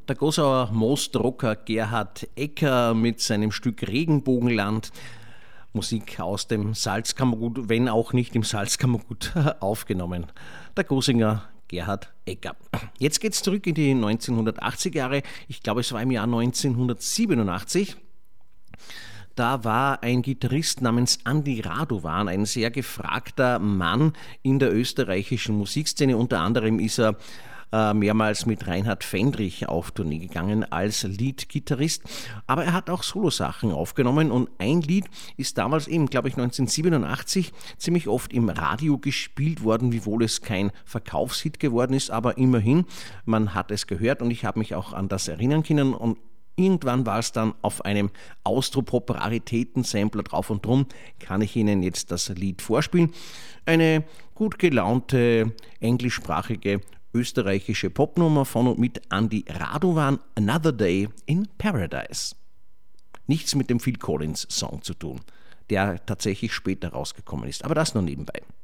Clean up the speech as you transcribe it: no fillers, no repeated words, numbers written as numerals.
Der Gossauer Mostrocker Gerhard Ecker mit seinem Stück Regenbogenland. Musik aus dem Salzkammergut, wenn auch nicht im Salzkammergut aufgenommen. Der Gosinger Gerhard Ecker. Jetzt geht's zurück in die 1980er Jahre. Ich glaube, es war im Jahr 1987. Da war ein Gitarrist namens Andi Radovan, ein sehr gefragter Mann in der österreichischen Musikszene. Unter anderem ist er mehrmals mit Reinhard Fendrich auf Tournee gegangen als Lead-Gitarrist. Aber er hat auch Solosachen aufgenommen und ein Lied ist damals eben, glaube ich, 1987 ziemlich oft im Radio gespielt worden, wiewohl es kein Verkaufshit geworden ist, aber immerhin, man hat es gehört und ich habe mich auch an das erinnern können und irgendwann war es dann auf einem Austropop-Raritäten-Sampler drauf und drum kann ich Ihnen jetzt das Lied vorspielen. Eine gut gelaunte, englischsprachige, österreichische Popnummer von und mit Andi Radovan, Another Day in Paradise. Nichts mit dem Phil Collins Song zu tun, der tatsächlich später rausgekommen ist, aber das nur nebenbei.